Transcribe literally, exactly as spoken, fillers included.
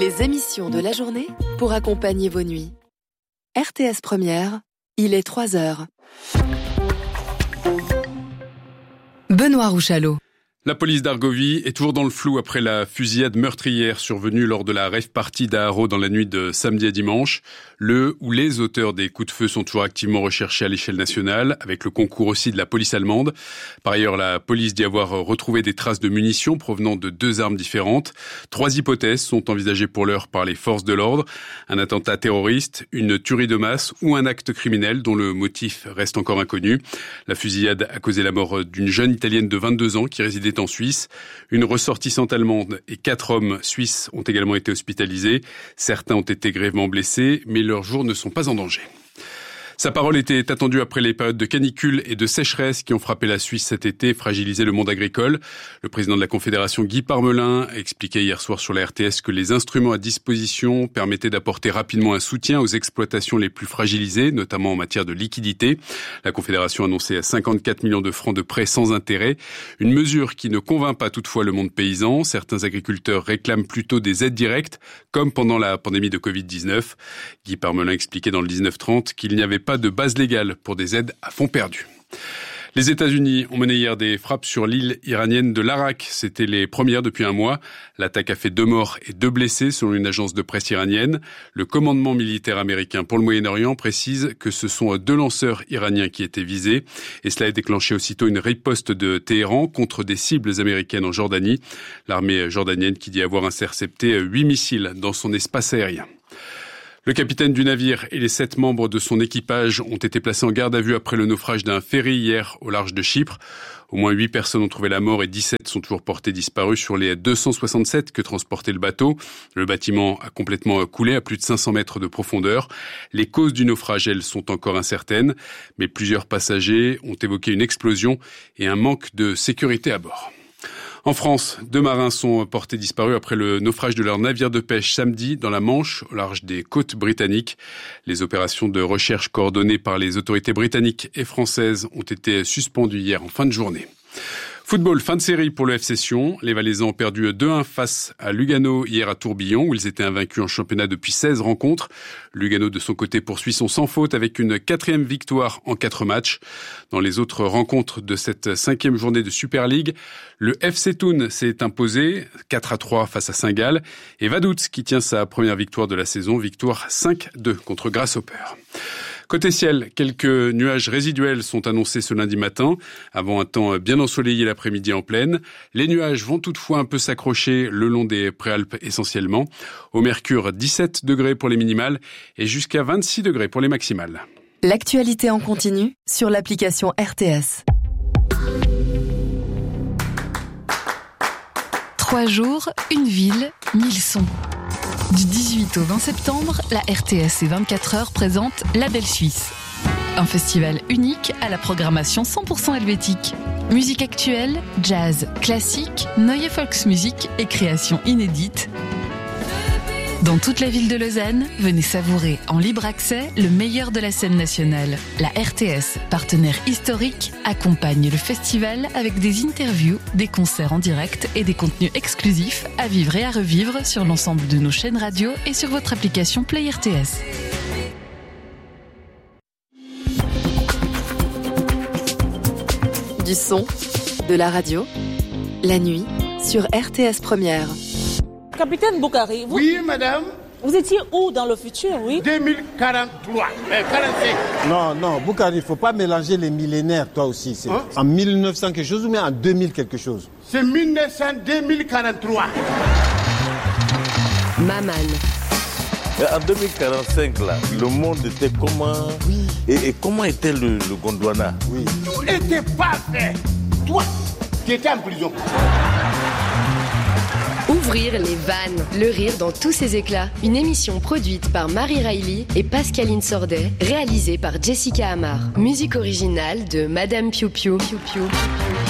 Les émissions de la journée pour accompagner vos nuits. R T S Première, il est trois heures. Benoît Rouchalot. La police d'Argovie est toujours dans le flou après la fusillade meurtrière survenue lors de la rave party d'Aharo dans la nuit de samedi à dimanche. Le ou les auteurs des coups de feu sont toujours activement recherchés à l'échelle nationale, avec le concours aussi de la police allemande. Par ailleurs, la police dit avoir retrouvé des traces de munitions provenant de deux armes différentes. Trois hypothèses sont envisagées pour l'heure par les forces de l'ordre. Un attentat terroriste, une tuerie de masse ou un acte criminel dont le motif reste encore inconnu. La fusillade a causé la mort d'une jeune Italienne de vingt-deux ans qui résidait en Suisse. Une ressortissante allemande et quatre hommes suisses ont également été hospitalisés. Certains ont été grièvement blessés, mais leurs jours ne sont pas en danger. Sa parole était attendue après les périodes de canicule et de sécheresse qui ont frappé la Suisse cet été et fragilisé le monde agricole. Le président de la Confédération, Guy Parmelin, a expliqué hier soir sur la R T S que les instruments à disposition permettaient d'apporter rapidement un soutien aux exploitations les plus fragilisées, notamment en matière de liquidité. La Confédération a annoncé cinquante-quatre millions de francs de prêts sans intérêt, une mesure qui ne convainc pas toutefois le monde paysan. Certains agriculteurs réclament plutôt des aides directes, comme pendant la pandémie de covid dix-neuf. Guy Parmelin expliquait dans le dix-neuf trente qu'il n'y avait pas de base légale pour des aides à fonds perdus. Les États-Unis ont mené hier des frappes sur l'île iranienne de l'Arak. C'était les premières depuis un mois. L'attaque a fait deux morts et deux blessés selon une agence de presse iranienne. Le commandement militaire américain pour le Moyen-Orient précise que ce sont deux lanceurs iraniens qui étaient visés. Et cela a déclenché aussitôt une riposte de Téhéran contre des cibles américaines en Jordanie. L'armée jordanienne qui dit avoir intercepté huit missiles dans son espace aérien. Le capitaine du navire et les sept membres de son équipage ont été placés en garde à vue après le naufrage d'un ferry hier au large de Chypre. Au moins huit personnes ont trouvé la mort et dix-sept sont toujours portées disparues sur les deux cent soixante-sept que transportait le bateau. Le bâtiment a complètement coulé à plus de cinq cents mètres de profondeur. Les causes du naufrage, elles, sont encore incertaines, mais plusieurs passagers ont évoqué une explosion et un manque de sécurité à bord. En France, deux marins sont portés disparus après le naufrage de leur navire de pêche samedi dans la Manche, au large des côtes britanniques. Les opérations de recherche coordonnées par les autorités britanniques et françaises ont été suspendues hier en fin de journée. Football, fin de série pour le F C Sion. Les Valaisans ont perdu deux un face à Lugano hier à Tourbillon, où ils étaient invaincus en championnat depuis seize rencontres. Lugano, de son côté, poursuit son sans faute avec une quatrième victoire en quatre matchs. Dans les autres rencontres de cette cinquième journée de Super League, le F C Thun s'est imposé quatre à trois face à Saint-Gall. Et Vaduz, qui tient sa première victoire de la saison, victoire cinq deux contre Grasshopper. Côté ciel, quelques nuages résiduels sont annoncés ce lundi matin, avant un temps bien ensoleillé l'après-midi en plaine. Les nuages vont toutefois un peu s'accrocher le long des préalpes essentiellement. Au mercure, dix-sept degrés pour les minimales et jusqu'à vingt-six degrés pour les maximales. L'actualité en continu sur l'application R T S. Trois jours, une ville, mille sons. Du dix-huit au vingt septembre, la R T S et vingt-quatre heures présentent La Belle Suisse. Un festival unique à la programmation cent pour cent helvétique. Musique actuelle, jazz, classique, neue Volksmusik et créations inédites. Dans toute la ville de Lausanne, venez savourer en libre accès le meilleur de la scène nationale. La R T S, partenaire historique, accompagne le festival avec des interviews, des concerts en direct et des contenus exclusifs à vivre et à revivre sur l'ensemble de nos chaînes radio et sur votre application Play R T S. Du son, de la radio, la nuit sur R T S Première. Capitaine Boukari, vous... Oui, madame. Vous étiez où dans le futur, oui? deux mille quarante-trois, euh, quarante-cinq. Non, non, Boukari, il ne faut pas mélanger les millénaires, toi aussi. C'est hein? En mille neuf cents quelque chose ou bien en deux mille quelque chose? C'est mille neuf cents, deux mille quarante-trois. Maman. En deux mille quarante-cinq, là, le monde était comment? Oui. Et, et comment était le, le Gondwana? Oui. Tout n'était pas fait. Toi, tu étais en prison. Ouvrir les vannes, le rire dans tous ses éclats. Une émission produite par Marie Riley et Pascaline Sordet, réalisée par Jessica Amar. Musique originale de Madame Piu Piu. Piu Piu.